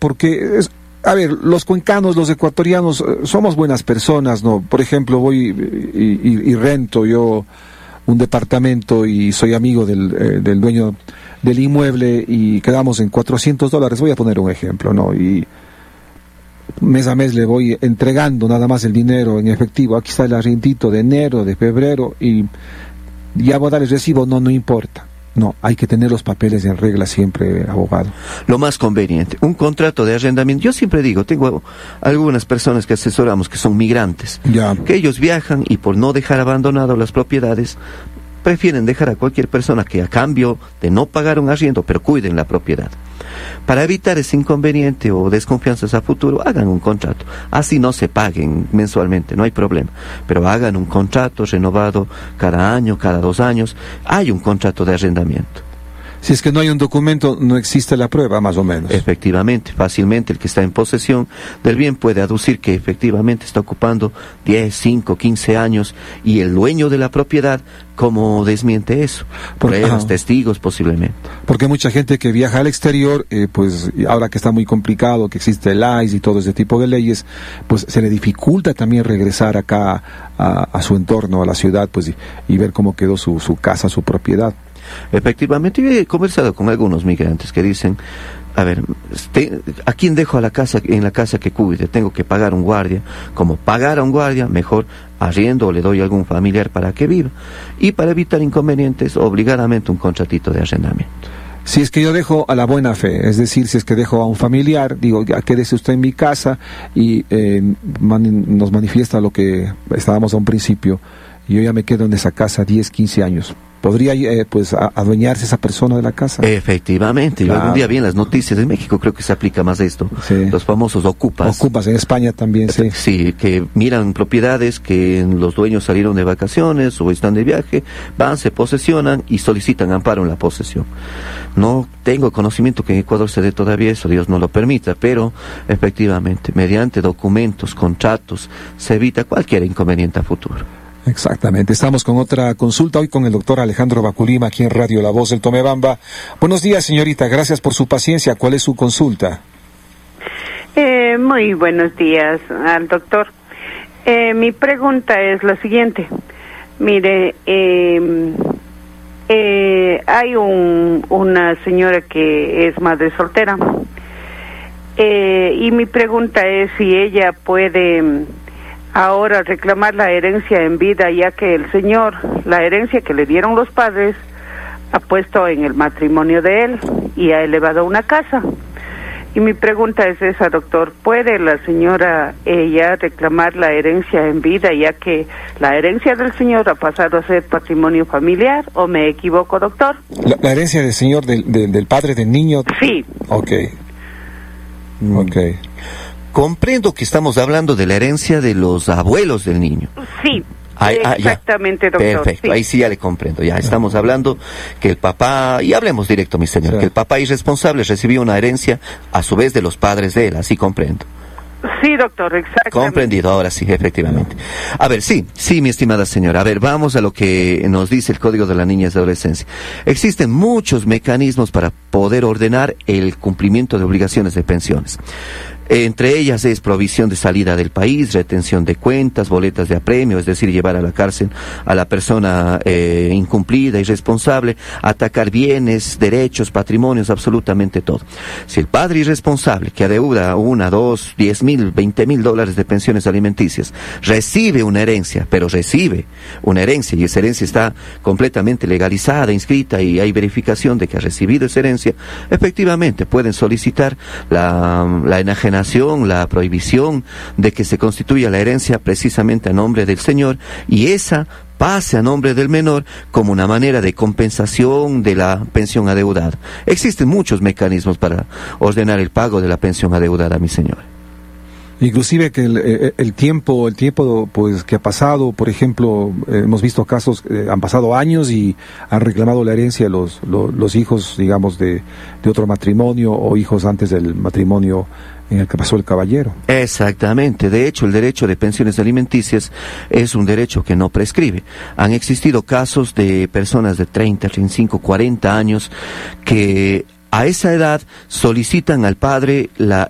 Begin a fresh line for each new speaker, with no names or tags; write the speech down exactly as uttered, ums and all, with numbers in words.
porque es, a ver, los cuencanos, los ecuatorianos, eh, somos buenas personas, ¿no? Por ejemplo, voy y, y, y rento yo un departamento y soy amigo del, eh, del dueño del inmueble y quedamos en cuatrocientos dólares, voy a poner un ejemplo, ¿no? Y mes a mes le voy entregando nada más el dinero en efectivo, aquí está el arriendito de enero, de febrero, y ya voy a dar el recibo, no, no importa. No, hay que tener los papeles en regla siempre, abogado.
Lo más conveniente, un contrato de arrendamiento. Yo siempre digo, tengo algunas personas que asesoramos que son migrantes,
ya.
que ellos viajan y por no dejar abandonado las propiedades, prefieren dejar a cualquier persona que a cambio de no pagar un arriendo, pero cuiden la propiedad. Para evitar ese inconveniente o desconfianzas a futuro, hagan un contrato. Así no se paguen mensualmente, no hay problema. Pero hagan un contrato renovado cada año, cada dos años. Hay un contrato de arrendamiento.
Si es que no hay un documento, no existe la prueba, más o menos.
Efectivamente, fácilmente el que está en posesión del bien puede aducir que efectivamente está ocupando diez, cinco, quince años y el dueño de la propiedad, ¿cómo desmiente eso? Pruebas, testigos posiblemente.
Porque mucha gente que viaja al exterior, eh, pues ahora que está muy complicado, que existe el I C E y todo ese tipo de leyes, pues se le dificulta también regresar acá a, a su entorno, a la ciudad, pues y, y ver cómo quedó su, su casa, su propiedad.
Efectivamente, yo he conversado con algunos migrantes que dicen, a ver, te, ¿a quién dejo a la casa, en la casa que cuide? Tengo que pagar un guardia. Como pagar a un guardia, mejor arriendo o le doy a algún familiar para que viva. Y para evitar inconvenientes, obligadamente un contratito de arrendamiento.
Si es que yo dejo a la buena fe, es decir, si es que dejo a un familiar, digo, ya quédese usted en mi casa y eh, man, nos manifiesta lo que estábamos a un principio, y yo ya me quedo en esa casa diez, quince años. ¿Podría eh, pues a, adueñarse esa persona de la casa?
Efectivamente, claro. Yo algún día vi en las noticias de México, creo que se aplica más esto, sí. Los famosos ocupas.
Ocupas, en España también, sí.
Sí, que miran propiedades que los dueños salieron de vacaciones o están de viaje, van, se posesionan y solicitan amparo en la posesión. No tengo conocimiento que en Ecuador se dé todavía eso, Dios no lo permita, pero efectivamente, mediante documentos, contratos, se evita cualquier inconveniente a futuro.
Exactamente. Estamos con otra consulta hoy con el doctor Alejandro Baculima, aquí en Radio La Voz del Tomebamba. Buenos días, señorita. Gracias por su paciencia. ¿Cuál es su consulta?
Eh, muy buenos días al doctor. Eh, mi pregunta es la siguiente. Mire, eh, eh, hay un, una señora que es madre soltera. Eh, y mi pregunta es si ella puede ahora reclamar la herencia en vida, ya que el señor, la herencia que le dieron los padres, ha puesto en el matrimonio de él y ha elevado una casa. Y mi pregunta es esa, doctor, ¿puede la señora ella reclamar la herencia en vida, ya que la herencia del señor ha pasado a ser patrimonio familiar, o me equivoco, doctor?
La, la herencia del señor, del, del, del padre del niño.
Sí.
Ok. Ok.
Comprendo que estamos hablando de la herencia de los abuelos del niño.
Sí,
ah,
exactamente,
ah,
doctor.
Perfecto,
sí.
Ahí sí ya le comprendo. Ya estamos hablando que el papá, y hablemos directo, mi señor, sí. Que el papá irresponsable recibió una herencia a su vez de los padres de él, así comprendo.
Sí, doctor, exactamente.
Comprendido, ahora sí, efectivamente. A ver, sí, sí, mi estimada señora. A ver, vamos a lo que nos dice el Código de la Niñez y Adolescencia. Existen muchos mecanismos para poder ordenar el cumplimiento de obligaciones de pensiones. Entre ellas es provisión de salida del país, retención de cuentas, boletas de apremio, es decir, llevar a la cárcel a la persona eh, incumplida, irresponsable, atacar bienes, derechos, patrimonios, absolutamente todo. Si el padre irresponsable que adeuda una, dos, diez mil, veinte mil dólares de pensiones alimenticias recibe una herencia, pero recibe una herencia y esa herencia está completamente legalizada, inscrita y hay verificación de que ha recibido esa herencia, efectivamente pueden solicitar la, la enajenación, la prohibición de que se constituya la herencia precisamente a nombre del señor y esa pase a nombre del menor como una manera de compensación de la pensión adeudada. Existen muchos mecanismos para ordenar el pago de la pensión adeudada, mi señor.
Inclusive que el, el tiempo, el tiempo pues que ha pasado, por ejemplo, eh, hemos visto casos, eh, han pasado años y han reclamado la herencia los, los, los hijos, digamos, de, de otro matrimonio o hijos antes del matrimonio en el que pasó el caballero.
Exactamente. De hecho, el derecho de pensiones alimenticias es un derecho que no prescribe. Han existido casos de personas de treinta, treinta y cinco, cuarenta años que a esa edad solicitan al padre la